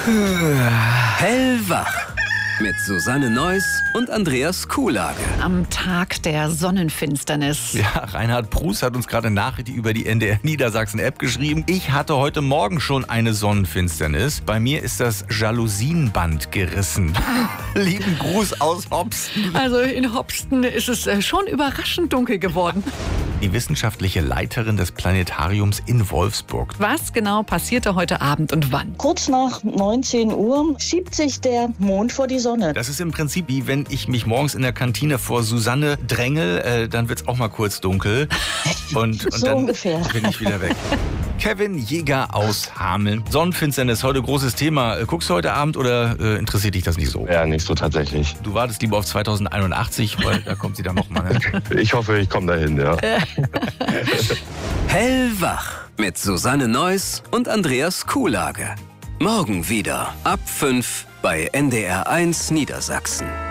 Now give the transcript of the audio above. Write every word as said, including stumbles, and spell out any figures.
Hellwach mit Susanne Neuss und Andreas Kuhlage. Am Tag der Sonnenfinsternis. Ja, Reinhard Prus hat uns gerade eine Nachricht über die N D R Niedersachsen-App geschrieben. Ich hatte heute Morgen schon eine Sonnenfinsternis. Bei mir ist das Jalousienband gerissen. Lieben Gruß aus Hopsten. Also in Hopsten ist es schon überraschend dunkel geworden. Die wissenschaftliche Leiterin des Planetariums in Wolfsburg. Was genau passierte heute Abend und wann? Kurz nach neunzehn Uhr schiebt sich der Mond vor die Sonne. Das ist im Prinzip wie wenn ich mich morgens in der Kantine vor Susanne drängel, äh, dann wird's auch mal kurz dunkel. Und, und So dann ungefähr. bin ich wieder weg. Kevin Jäger aus Hameln. Sonnenfinsternis, heute großes Thema. Äh, Guckst du heute Abend oder äh, interessiert dich das nicht so? Ja, nicht so tatsächlich. Du wartest lieber auf zweitausendeinundachtzig, weil da kommt sie dann nochmal. Ne? Ich hoffe, ich komme dahin, ja. Hellwach mit Susanne Neuss und Andreas Kuhlage. Morgen wieder ab fünf bei N D R eins Niedersachsen.